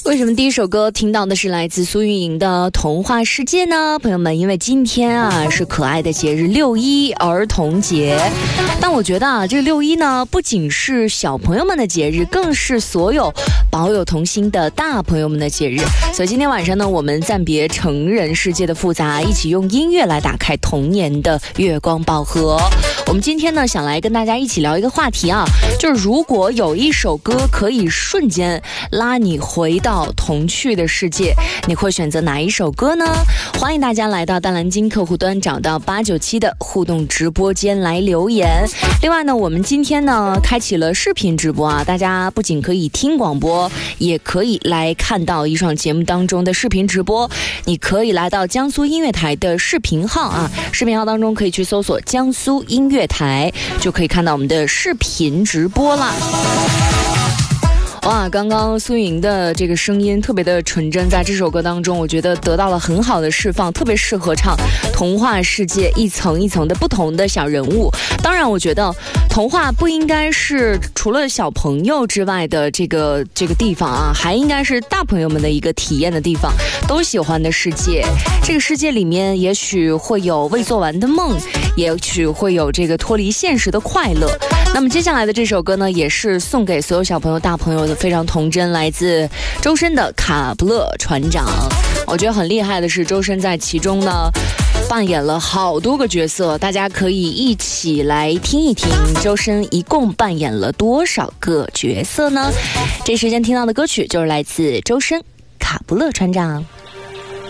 为什么第一首歌听到的是来自苏运莹的《童话世界》呢？朋友们，因为今天啊是可爱的节日6·1儿童节，但我觉得啊这6·1呢不仅是小朋友们的节日，更是所有保有童心的大朋友们的节日。所以今天晚上呢，我们暂别成人世界的复杂，一起用音乐来打开童年的月光宝盒。我们今天呢想来跟大家一起聊一个话题啊，就是如果有一首歌可以瞬间拉你回到童趣的世界，你会选择哪一首歌呢？欢迎大家来到淡蓝鲸客户端，找到897的互动直播间来留言。另外呢，我们今天呢开启了视频直播啊，大家不仅可以听广播，也可以来看到一场节目当中的视频直播。你可以来到江苏音乐台的视频号啊，视频号当中可以去搜索江苏音乐台，就可以看到我们的视频直播啦。哇，刚刚苏莹的这个声音特别的纯真，在这首歌当中我觉得得到了很好的释放，特别适合唱童话世界一层一层的不同的小人物。当然我觉得童话不应该是除了小朋友之外的这个地方啊，还应该是大朋友们的一个体验的地方，都喜欢的世界。这个世界里面也许会有未做完的梦，也许会有这个脱离现实的快乐。那么接下来的这首歌呢，也是送给所有小朋友大朋友的，非常童真，来自周深的《卡布勒船长》。我觉得很厉害的是，周深在其中呢扮演了好多个角色，大家可以一起来听一听周深一共扮演了多少个角色呢？这时间听到的歌曲就是来自周深《卡布勒船长》。